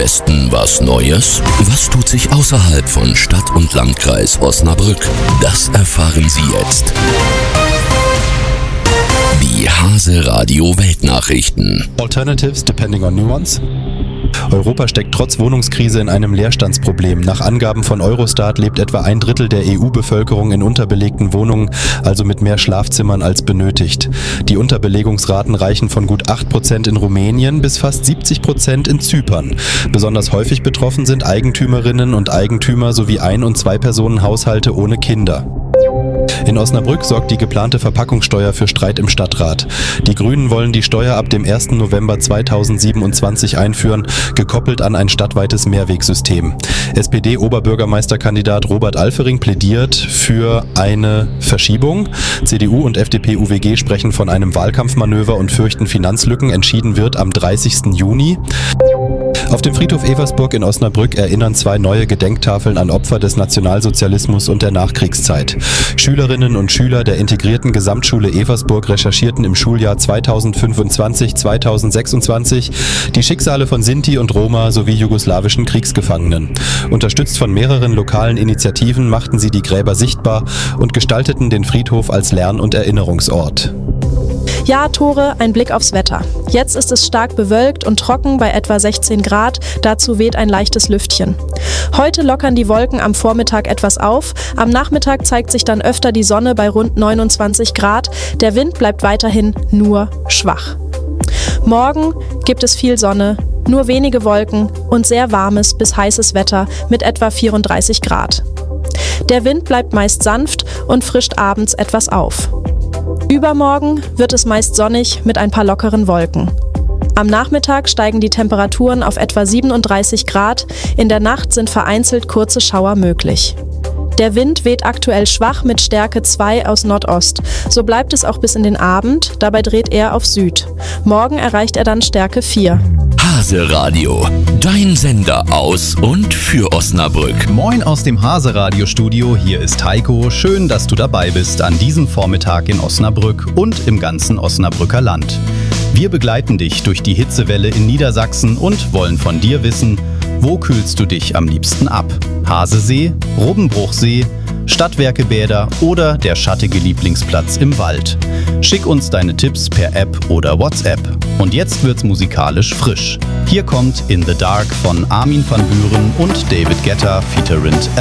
Westen was Neues? Was tut sich außerhalb von Stadt und Landkreis Osnabrück? Das erfahren Sie jetzt. Die Hase Radio Weltnachrichten. Alternatives depending on nuance. Europa steckt trotz Wohnungskrise in einem Leerstandsproblem. Nach Angaben von Eurostat lebt etwa 1/3 der EU-Bevölkerung in unterbelegten Wohnungen, also mit mehr Schlafzimmern als benötigt. Die Unterbelegungsraten reichen von gut 8% in Rumänien bis fast 70% in Zypern. Besonders häufig betroffen sind Eigentümerinnen und Eigentümer sowie Ein- und Zwei-Personen-Haushalte ohne Kinder. In Osnabrück sorgt die geplante Verpackungssteuer für Streit im Stadtrat. Die Grünen wollen die Steuer ab dem 1. November 2027 einführen, gekoppelt an ein stadtweites Mehrwegsystem. SPD-Oberbürgermeisterkandidat Robert Alfering plädiert für eine Verschiebung. CDU und FDP-UWG sprechen von einem Wahlkampfmanöver und fürchten Finanzlücken. Entschieden wird am 30. Juni. Auf dem Friedhof Eversburg in Osnabrück erinnern 2 neue Gedenktafeln an Opfer des Nationalsozialismus und der Nachkriegszeit. Schülerinnen und Schüler der integrierten Gesamtschule Eversburg recherchierten im Schuljahr 2025/2026 die Schicksale von Sinti und Roma sowie jugoslawischen Kriegsgefangenen. Unterstützt von mehreren lokalen Initiativen machten sie die Gräber sichtbar und gestalteten den Friedhof als Lern- und Erinnerungsort. Ja, Tore, ein Blick aufs Wetter. Jetzt ist es stark bewölkt und trocken bei etwa 16 Grad, dazu weht ein leichtes Lüftchen. Heute lockern die Wolken am Vormittag etwas auf, am Nachmittag zeigt sich dann öfter die Sonne bei rund 29 Grad, der Wind bleibt weiterhin nur schwach. Morgen gibt es viel Sonne, nur wenige Wolken und sehr warmes bis heißes Wetter mit etwa 34 Grad. Der Wind bleibt meist sanft und frischt abends etwas auf. Übermorgen wird es meist sonnig mit ein paar lockeren Wolken. Am Nachmittag steigen die Temperaturen auf etwa 37 Grad, in der Nacht sind vereinzelt kurze Schauer möglich. Der Wind weht aktuell schwach mit Stärke 2 aus Nordost. So bleibt es auch bis in den Abend, dabei dreht er auf Süd. Morgen erreicht er dann Stärke 4. Hase Radio, dein Sender aus und für Osnabrück. Moin aus dem Hase Radio Studio, hier ist Heiko. Schön, dass du dabei bist an diesem Vormittag in Osnabrück und im ganzen Osnabrücker Land. Wir begleiten dich durch die Hitzewelle in Niedersachsen und wollen von dir wissen, wo kühlst du dich am liebsten ab? Hasesee, Robbenbruchsee, Stadtwerkebäder oder der schattige Lieblingsplatz im Wald? Schick uns deine Tipps per App oder WhatsApp. Und jetzt wird's musikalisch frisch. Hier kommt In the Dark von Armin van Buuren und David Guetta featuring